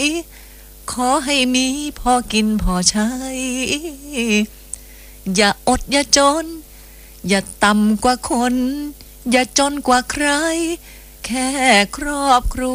ขอให้มีพอกินพอใช้อย่าอดอย่าจนอย่าต่ำกว่าคนอย่าจนกว่าใครแค่ครอบครัว